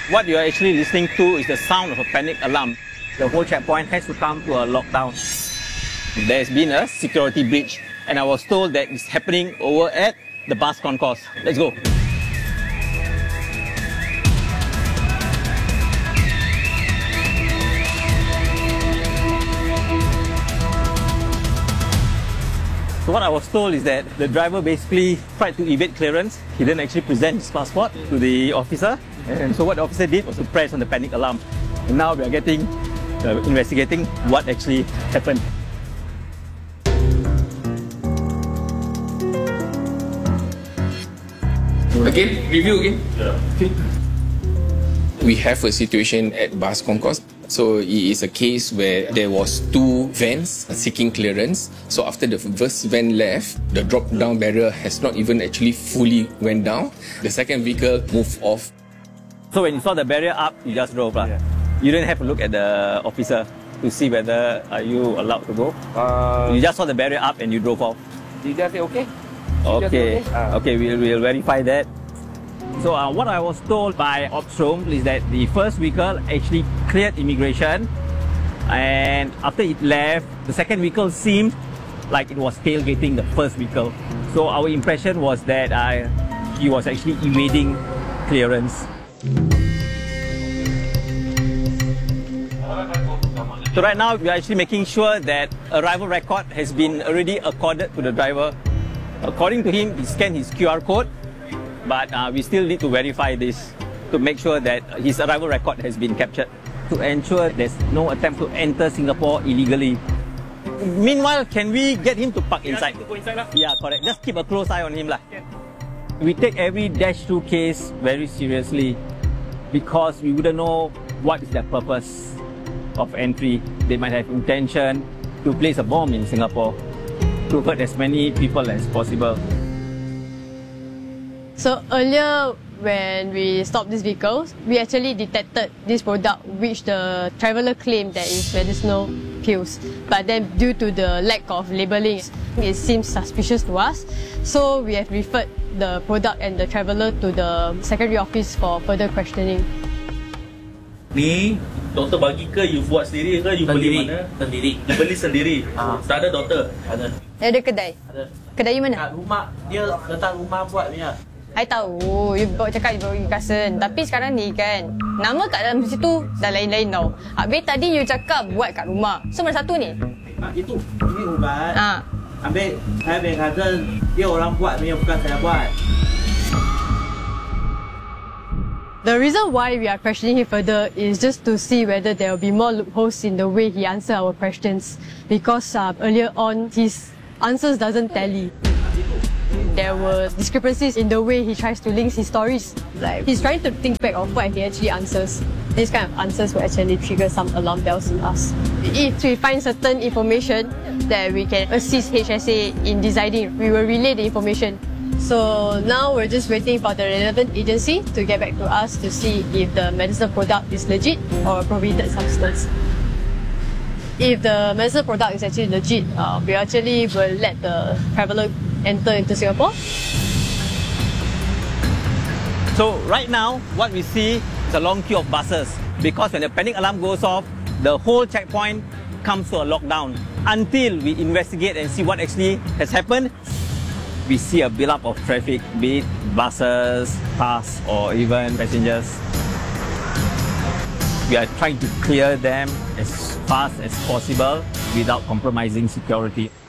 What you are actually listening to is the sound of a panic alarm. The whole checkpoint has to come to a lockdown. There's been a security breach, and I was told that it's happening over at the bus concourse. Let's go. So what I was told is that the driver basically tried to evade clearance. He didn't actually present his passport to the officer. And so what the officer did was to press on the panic alarm. And now we are investigating what actually happened. Again, review again. Yeah. Okay. We have a situation at bus concourse. So it is a case where there was two vans seeking clearance. So after the first van left, the drop-down barrier has not even actually fully went down. The second vehicle moved off. So when you saw the barrier up, you just drove, right? Yeah. You didn't have to look at the officer to see whether are you allowed to go? You just saw the barrier up and you drove off? You just say okay? Okay, okay, we'll verify that. So what I was told by Opstrom is that the first vehicle actually cleared immigration, and after it left, the second vehicle seemed like it was tailgating the first vehicle. So our impression was that he was actually evading clearance. So right now we are actually making sure that arrival record has been already accorded to the driver. According to him, he scanned his QR code, but we still need to verify this to make sure that his arrival record has been captured to ensure there's no attempt to enter Singapore illegally. Meanwhile, can we get him to park inside? Yeah, correct. Just keep a close eye on him. We take every dash-through case very seriously because we wouldn't know what is their purpose of entry. They might have intention to place a bomb in Singapore to hurt as many people as possible. So earlier when we stopped these vehicles, we actually detected this product which the traveller claimed that is medicinal pills. But then due to the lack of labelling, it seems suspicious to us. So we have referred the product and the traveller to the secretary office for further questioning. Ni, doktor bagi ke you buat sendiri ke you beli mana? Sendiri. You beli sendiri? Tak ada doktor? Ada. Ada kedai? Ada. Kedai mana? Kat rumah, dia letak rumah buat punya. I tahu, you bawa cakap you bawa pergi cousin. Tapi sekarang ni kan, nama kat dalam situ dah lain-lain tau. Habis tadi you cakap buat kat rumah. So mana satu ni? Itu, ini ubat. Ah. Habis, saya punya cousin, dia orang buat punya, bukan saya buat. The reason why we are questioning him further is just to see whether there will be more loopholes in the way he answers our questions. Because earlier on, his answers doesn't tally. There were discrepancies in the way he tries to link his stories. Like, he's trying to think back of what he actually answers. These kind of answers will actually trigger some alarm bells in us. If we find certain information that we can assist HSA in deciding, we will relay the information. So now we're just waiting for the relevant agency to get back to us to see if the medicinal product is legit or a prohibited substance. If the medicinal product is actually legit, we actually will let the traveller enter into Singapore. So right now, what we see is a long queue of buses because when the panic alarm goes off, the whole checkpoint comes to a lockdown. Until we investigate and see what actually has happened, we see a build-up of traffic, be it buses, cars, or even passengers. We are trying to clear them as fast as possible without compromising security.